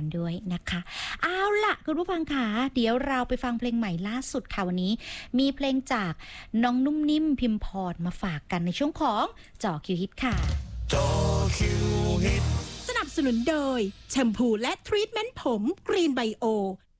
กันด้วยนะคะเอาล่ะคุณผู้ฟังค่ะเดี๋ยวเราไปฟังเพลงใหม่ล่าสุดค่ะวันนี้มีเพลงจากน้องนุ่มนิ่มพิมพรมาฝากกันในช่วงของจ่อคิวฮิตค่ะจ่อคิวฮิตสนับสนุนโดยแชมพูและทรีทเมนต์ผมกรีนไบโอ